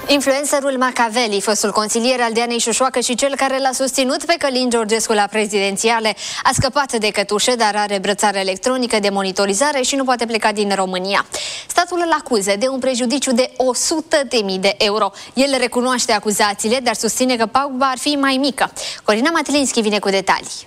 Influencerul Machiavelli, fostul consilier al Dianei Șoșoacă și cel care l-a susținut pe Călin Georgescu la prezidențiale, a scăpat de cătușe, dar are brățară electronică de monitorizare și nu poate pleca din România. Statul îl acuză de un prejudiciu de 100.000 de euro. El recunoaște acuzațiile, dar susține că paguba ar fi mai mică. Corina Matelinski vine cu detalii.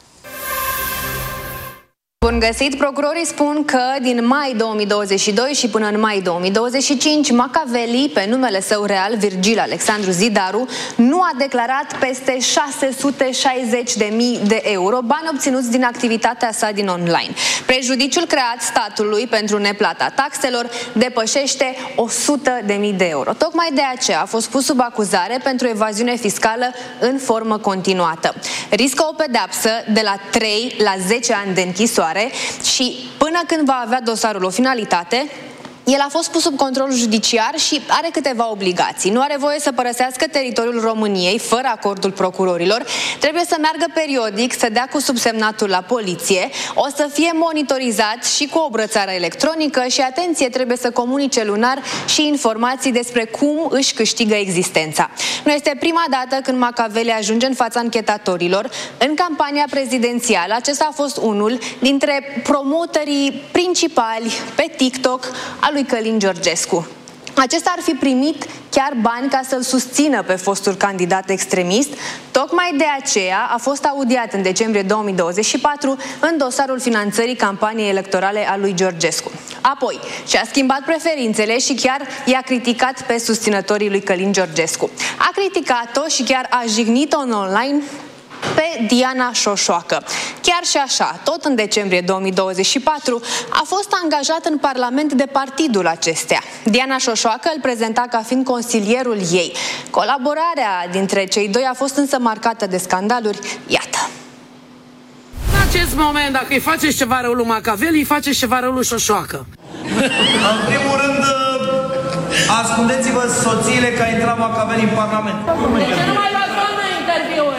Bun găsit! Procurorii spun că din mai 2022 și până în mai 2025, Machiavelli, pe numele său real, Virgil Alexandru Zidaru, nu a declarat peste 660.000 de euro, bani obținuți din activitatea sa din online. Prejudiciul creat statului pentru neplata taxelor depășește 100.000 de euro. Tocmai de aceea a fost pus sub acuzare pentru evaziune fiscală în formă continuată. Riscă o pedeapsă de la 3 la 10 ani de închisoare și până când va avea dosarul o finalitate, el a fost pus sub control judiciar și are câteva obligații. Nu are voie să părăsească teritoriul României fără acordul procurorilor, trebuie să meargă periodic, să dea cu subsemnatul la poliție, o să fie monitorizat și cu o brățară electronică și, atenție, trebuie să comunice lunar și informații despre cum își câștigă existența. Nu este prima dată când Machiavelli ajunge în fața anchetatorilor. În campania prezidențială, acesta a fost unul dintre promotorii principali pe TikTok al lui Călin Georgescu. Acesta ar fi primit chiar bani ca să-l susțină pe fostul candidat extremist. Tocmai de aceea a fost audiat în decembrie 2024 în dosarul finanțării campaniei electorale a lui Georgescu. Apoi și-a schimbat preferințele și chiar i-a criticat pe susținătorii lui Călin Georgescu. A criticat-o și chiar a jignit-o în online pe Diana Șoșoacă. Chiar și așa, tot în decembrie 2024, a fost angajat în Parlament de partidul acestea. Diana Șoșoacă îl prezenta ca fiind consilierul ei. Colaborarea dintre cei doi a fost însă marcată de scandaluri. Iată. În acest moment, dacă îi faceți ceva rău lui Machiavelli, îi faceți ceva rău lui Șoșoacă. În primul rând, ascundeți-vă soțiile că a intrat Machiavelli în Parlament. De ce nu mai luați doamnă interviuri?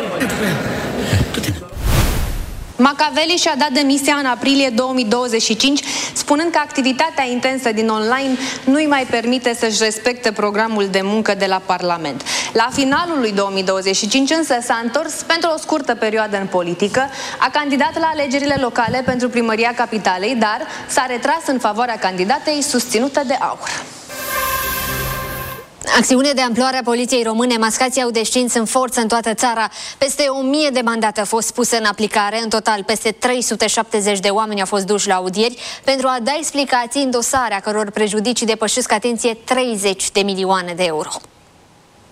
Machiavelli și-a dat demisia în aprilie 2025, spunând că activitatea intensă din online nu îi mai permite să-și respecte programul de muncă de la Parlament. La finalul lui 2025 însă s-a întors pentru o scurtă perioadă în politică, a candidat la alegerile locale pentru primăria capitalei, dar s-a retras în favoarea candidatei susținută de AUR. Acțiune de amploare a poliției române, mascații au descins în forță în toată țara. Peste 1000 de mandate au fost puse în aplicare. În total, peste 370 de oameni au fost duși la audieri pentru a da explicații în dosare a căror prejudicii depășesc, atenție, 30 de milioane de euro.